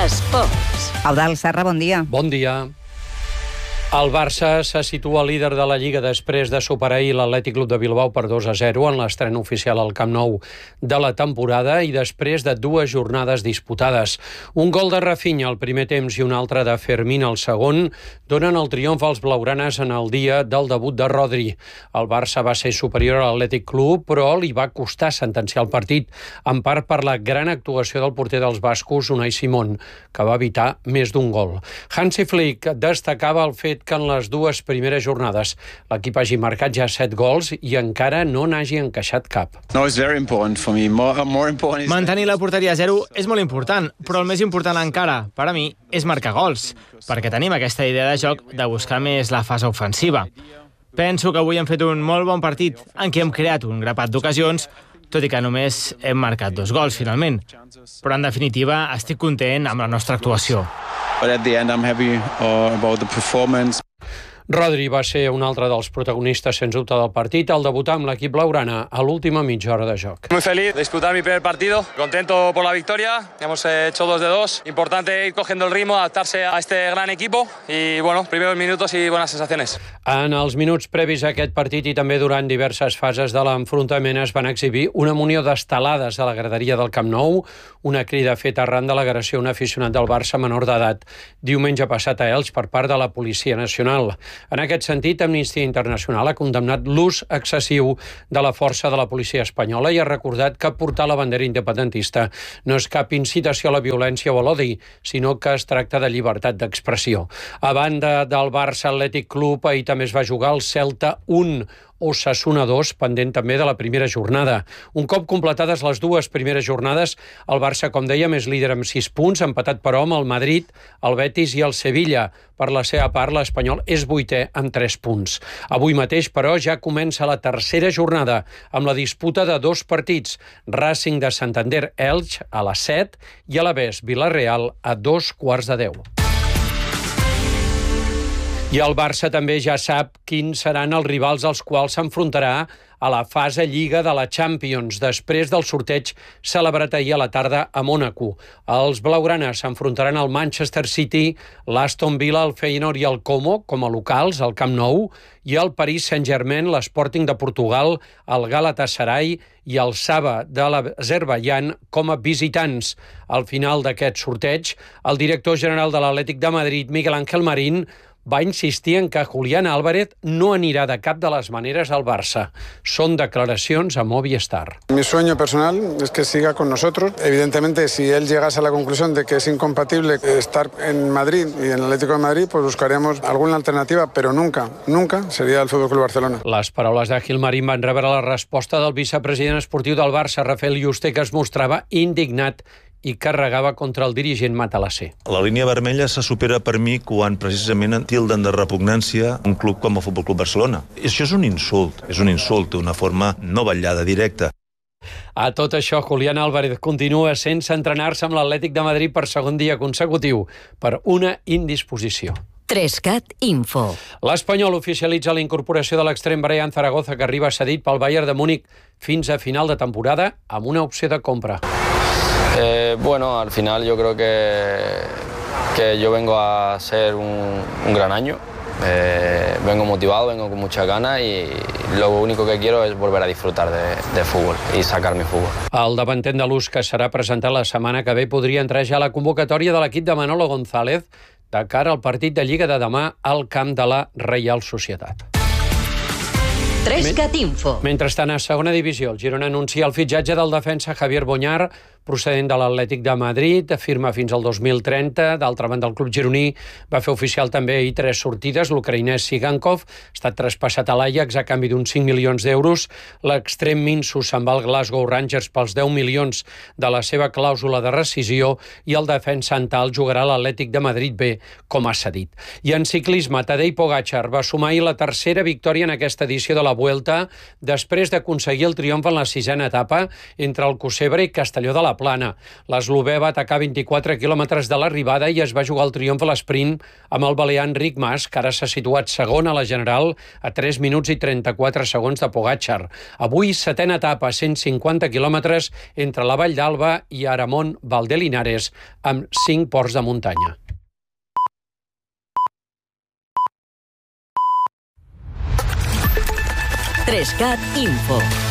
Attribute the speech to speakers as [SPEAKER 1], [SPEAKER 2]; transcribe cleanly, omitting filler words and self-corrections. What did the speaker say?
[SPEAKER 1] Esports.
[SPEAKER 2] Eudald Serra, bon dia.
[SPEAKER 3] Bon dia. El Barça se situa líder de la Lliga després de superar ahir l'Atlètic Club de Bilbao per 2-0 en l'estrena oficial al Camp Nou de la temporada i després de 2 jornades disputades. Un gol de Rafinha al primer temps i un altre de Fermín al segon donen el triomf als blaugranes en el dia del debut de Rodri. El Barça va ser superior a l'Atlètic Club, però li va costar sentenciar el partit, en part per la gran actuació del porter dels bascos, Unai Simón, que va evitar més d'un gol. Hansi Flick destacava el fet que en les 2 primeres jornades l'equip hagi marcat ja 7 gols i encara no n'hagi encaixat cap.
[SPEAKER 4] Mantenir la porteria a 0 és molt important, però el més important encara, per a mi, és marcar gols, perquè tenim aquesta idea de joc de buscar més la fase ofensiva. Penso que avui hem fet un molt bon partit, en què hem creat un grapat d'ocasions, tot i que només hem marcat 2 gols, finalment. Però, en definitiva, estic content amb la nostra actuació.
[SPEAKER 5] But at the end, I'm happy about the performance.
[SPEAKER 3] Rodri va ser un altre dels protagonistes, sens dubte, del partit, al debutar amb l'equip blaugrana a l'última mitja hora de joc.
[SPEAKER 6] Muy feliz de disputar mi primer partido, contento por la victoria, hemos hecho 2 de 2, importante ir cogiendo el ritmo, adaptarse a este gran equipo y bueno, primeros minutos y buenas sensaciones.
[SPEAKER 3] En els minuts previs a aquest partit i també durant diverses fases de l'enfrontament es van exhibir una munió d'estelades a la graderia del Camp Nou, una crida feta arran de l'agressió a un aficionat del Barça menor d'edat diumenge passat a Elx per part de la Policia Nacional. En aquest sentit, Amnistia Internacional ha condemnat l'ús excessiu de la força de la policia espanyola i ha recordat que portar la bandera independentista no és cap incitació a la violència o a l'odi, sinó que es tracta de llibertat d'expressió. A banda del Barça Atlètic Club, ahir també es va jugar el Celta 1, Osasuna 2, pendent també de la primera jornada. Un cop completades les 2 primeres jornades, el Barça, com dèiem, és líder amb 6 punts, empatat però amb el Madrid, el Betis i el Sevilla. Per la seva part, l'Espanyol és 8è amb 3 punts. Avui mateix, però, ja comença la tercera jornada amb la disputa de 2 partits. Racing de Santander-Elx a les 7 i Alavés Vila-real a 9:15. I el Barça també ja sap quins seran els rivals als quals s'enfrontarà a la fase Lliga de la Champions, després del sorteig celebrat ahir a la tarda a Mònaco. Els blaugranes s'enfrontaran al Manchester City, l'Aston Villa, el Feyenoord i el Como, com a locals, al Camp Nou, i el Paris Saint-Germain, l'Sporting de Portugal, el Galatasaray i el Saba de l'Azerbaidjan com a visitants. Al final d'aquest sorteig, el director general de l'Atlètic de Madrid, Miguel Ángel Marín, va insistir en que Julián Álvarez no anirà de cap de les maneres al Barça. Són declaracions a Movistar.
[SPEAKER 7] Mi sueño personal es que siga con nosotros. Evidentemente, si él llegase a la conclusión de que es incompatible estar en Madrid y en el Atlético de Madrid, pues buscaremos alguna alternativa, pero nunca sería el Fútbol Club Barcelona.
[SPEAKER 3] Les paraules de Gilmarín van rebre la resposta del vicepresident esportiu del Barça, Rafael Yuste, que es mostrava indignat i carregava contra el dirigent matalasser.
[SPEAKER 8] La línia vermella se supera per mi quan precisament tilden de repugnància un club com el Futbol Club Barcelona. Això és un insult d'una forma no vetllada, directa.
[SPEAKER 3] A tot això, Julián Álvarez continua sense entrenar-se amb l'Atlètic de Madrid per segon dia consecutiu per una indisposició.
[SPEAKER 1] 3CAT Info.
[SPEAKER 3] L'Espanyol oficialitza la incorporació de l'extrem Brian Zaragoza, que arriba cedit pel Bayern de Múnich fins a final de temporada amb una opció de compra.
[SPEAKER 9] Bueno, al final yo creo que yo vengo a ser un gran año. Vengo motivado, vengo con muchas ganas y lo único que quiero es volver a disfrutar de fútbol y sacar mi fútbol.
[SPEAKER 3] El davanter andalús, que serà presentat la setmana que ve, podria entrar ja a la convocatòria de l'equip de Manolo González de cara al partit de Lliga de demà al camp de la Reial Societat.
[SPEAKER 1] 3CAT Info.
[SPEAKER 3] Mentrestant, a segona divisió, el Girona anuncia el fitxatge del defensa Javier Boñar, procedent de l'Atlètic de Madrid, firma fins al 2030. D'altra banda, el club gironí va fer oficial també ahir 3 sortides. L'ucraïnès Sigankov ha estat traspassat a l'Ajax a canvi d'uns 5 milions d'euros. L'extrem Minso se'n va al Glasgow Rangers pels 10 milions de la seva clàusula de rescisió i el defensa Antal jugarà a l'Atlètic de Madrid B com a cedit. I en ciclisme, Tadej Pogačar va sumar ahir la tercera victòria en aquesta edició de la Vuelta després d'aconseguir el triomf en la 6a etapa entre Alcocebre i Castelló de la Plana. L'eslovè va atacar 24 quilòmetres de l'arribada i es va jugar el triomf a l'esprint amb el balear Enric Mas, que ara s'ha situat segon a la general a 3 minuts i 34 segons de Pogačar. Avui, 7a etapa, 150 quilòmetres entre la Vall d'Alba i Aramón Valdelinares, amb 5 ports de muntanya.
[SPEAKER 1] Trescat Info.